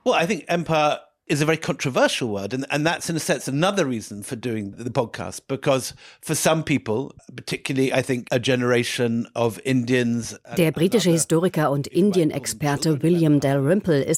Well, I think empire is a very controversial word, and that's in a sense another reason for doing the podcast, because for some people, particularly I think a generation of Indians. Der britische Historiker und Indien-Experte William Dalrymple ist